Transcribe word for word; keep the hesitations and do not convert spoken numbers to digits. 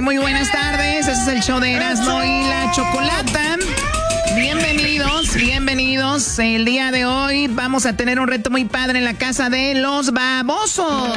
muy buenas tardes. Este es el show de Erasmo y la Chocolata. Bienvenidos, bienvenidos. El día de hoy vamos a tener un reto muy padre en la casa de los babosos.